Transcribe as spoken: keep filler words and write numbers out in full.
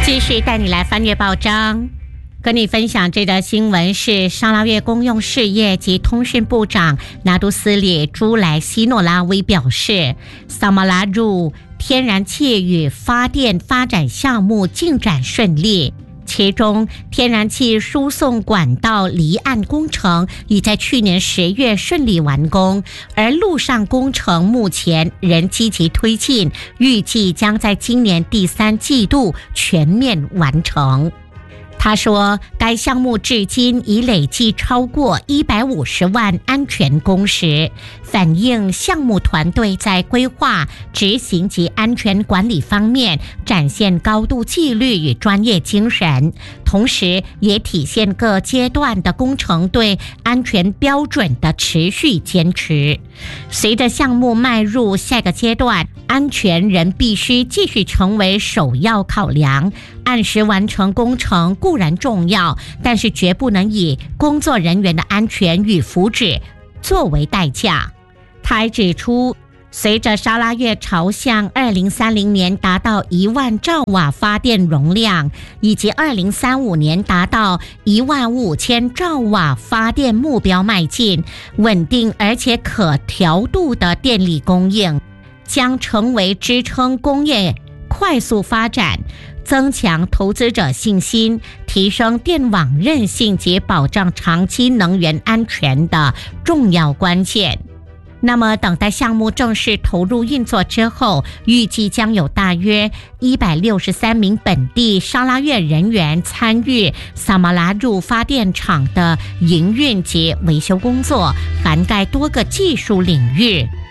继续带你来翻阅报章，跟你分享这则新闻是沙拉越公用事业及通讯部长拿督斯里朱莱西诺拉威表示，萨马拉入天然气与发电发展项目进展顺利，其中天然气输送管道离岸工程已在去年十月顺利完工，而陆上工程目前仍积极推进，预计将在今年第三季度全面完成。他说，该项目至今已累计超过一百五十万安全工时，反映项目团队在规划、执行及安全管理方面展现高度纪律与专业精神，同时也体现各阶段的工程对安全标准的持续坚持。随着项目迈入下个阶段，安全仍必须继续成为首要考量。按时完成工程固然重要，但是绝不能以工作人员的安全与福祉作为代价。他还指出，随着沙拉越朝向二零三零年达到一万兆瓦发电容量，以及二零三五年达到一万五千兆瓦发电目标迈进，稳定而且可调度的电力供应将成为支撑工业快速发展、增强投资者信心、提升电网韧性及保障长期能源安全的重要关键。那么等待项目正式投入运作之后，预计将有大约一百六十三名本地沙拉越人员参与萨马拉入发电厂的营运及维修工作，涵盖多个技术领域。